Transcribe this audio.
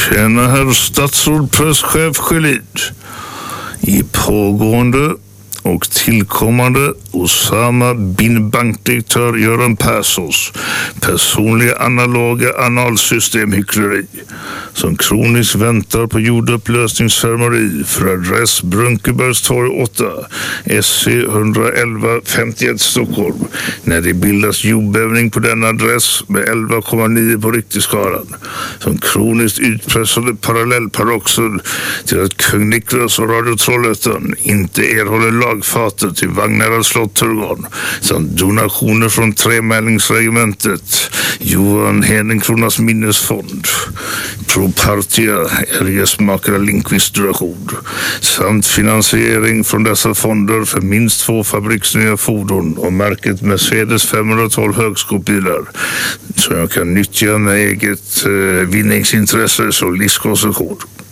Tjena herr statsråd, presschef Sjölin. I pågående och tillkommande Osama bin bankdirektör Göran Perssons personliga analoga analsystemhyckleri som kroniskt väntar på jordupplösningsceremoni för adress Brunkebergstorg 8 SC 111 51 Stockholm när det bildas jordbävning på denna adress med 11,9 på riktskalan som kroniskt utpressade parallellparoxer till att kung Niklas och Radio Trollhättan inte erhåller lagfatet till Vagnhärad slottorgan samt donationer från tremälningsregementet Johan Hedenkronas minnesfond Pro Partia Ergesmakare Lindqvist donation samt finansiering från dessa fonder för minst 2 fabriksnya fordon och märket Mercedes 512 högskåpbilar som jag kan nyttja med eget vinningsintresse som livskonsumtion.